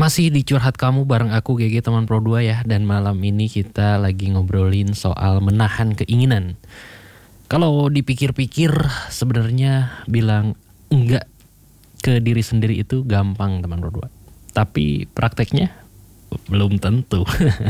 Masih di curhat kamu bareng aku GG teman Pro 2 ya. Dan malam ini kita lagi ngobrolin soal menahan keinginan. Kalau dipikir-pikir sebenarnya bilang enggak ke diri sendiri itu gampang teman Pro 2. Tapi prakteknya belum tentu.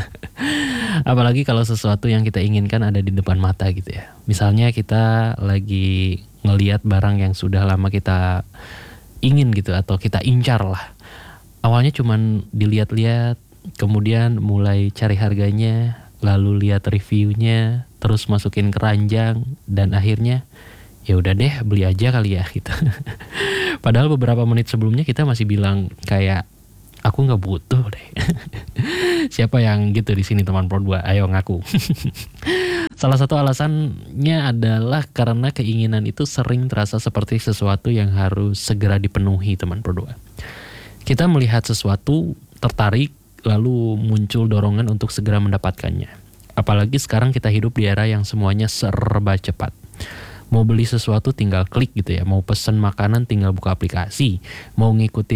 Apalagi kalau sesuatu yang kita inginkan ada di depan mata gitu ya. Misalnya kita lagi ngelihat barang yang sudah lama kita ingin gitu atau kita incar lah. Awalnya cuman dilihat-lihat, kemudian mulai cari harganya, lalu lihat reviewnya, terus masukin keranjang, dan akhirnya ya udah deh beli aja kali ya gitu. Padahal beberapa menit sebelumnya kita masih bilang kayak aku nggak butuh deh. Siapa yang gitu di sini teman Pro 2? Ayo ngaku. Salah satu alasannya adalah karena keinginan itu sering terasa seperti sesuatu yang harus segera dipenuhi teman Pro 2. Kita melihat sesuatu, tertarik, lalu muncul dorongan untuk segera mendapatkannya. Apalagi sekarang kita hidup di era yang semuanya serba cepat. Mau beli sesuatu tinggal klik gitu ya, mau pesen makanan tinggal buka aplikasi, mau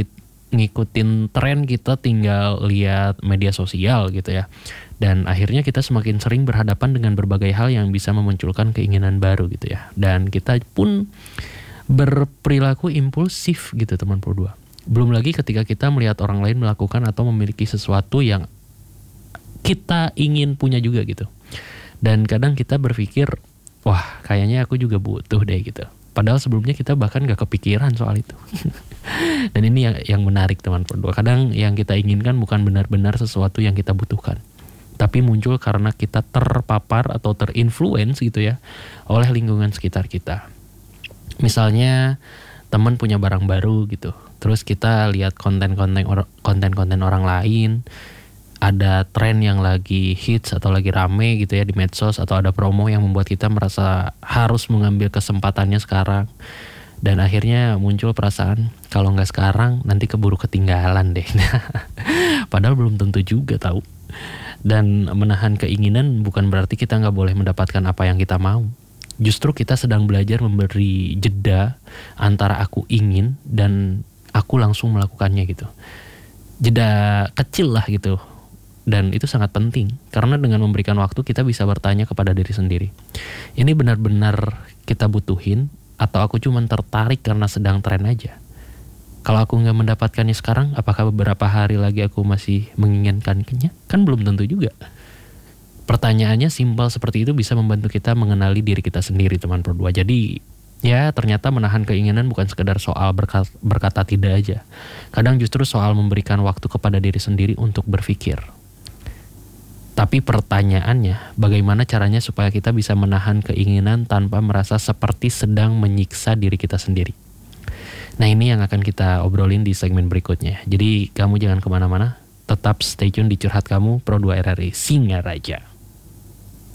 ngikutin tren kita tinggal lihat media sosial gitu ya. Dan akhirnya kita semakin sering berhadapan dengan berbagai hal yang bisa memunculkan keinginan baru gitu ya. Dan kita pun berperilaku impulsif gitu teman Pro 2. Belum lagi ketika kita melihat orang lain melakukan atau memiliki sesuatu yang kita ingin punya juga gitu. Dan kadang kita berpikir, wah kayaknya aku juga butuh deh gitu. Padahal sebelumnya kita bahkan gak kepikiran soal itu. Dan ini yang menarik teman Pro 2. Kadang yang kita inginkan bukan benar-benar sesuatu yang kita butuhkan. Tapi muncul karena kita terpapar atau terinfluence gitu ya oleh lingkungan sekitar kita. Misalnya teman punya barang baru gitu. Terus kita lihat konten-konten orang lain, ada tren yang lagi hits atau lagi rame gitu ya di medsos, atau ada promo yang membuat kita merasa harus mengambil kesempatannya sekarang. Dan akhirnya muncul perasaan kalau nggak sekarang nanti keburu ketinggalan deh. Padahal belum tentu juga tahu. Dan menahan keinginan bukan berarti kita nggak boleh mendapatkan apa yang kita mau. Justru kita sedang belajar memberi jeda antara aku ingin dan aku langsung melakukannya gitu. Jeda kecil lah gitu. Dan itu sangat penting. Karena dengan memberikan waktu kita bisa bertanya kepada diri sendiri. Ini benar-benar kita butuhin atau aku cuma tertarik karena sedang tren aja? Kalau aku nggak mendapatkannya sekarang, apakah beberapa hari lagi aku masih menginginkannya? Kan belum tentu juga. Pertanyaannya simpel seperti itu bisa membantu kita mengenali diri kita sendiri teman Pro 2. Jadi ya ternyata menahan keinginan bukan sekedar soal berkata tidak aja. Kadang justru soal memberikan waktu kepada diri sendiri untuk berpikir. Tapi pertanyaannya, bagaimana caranya supaya kita bisa menahan keinginan tanpa merasa seperti sedang menyiksa diri kita sendiri? Nah ini yang akan kita obrolin di segmen berikutnya. Jadi kamu jangan kemana-mana, tetap stay tune di Curhat Kamu Pro 2 RRI Singaraja.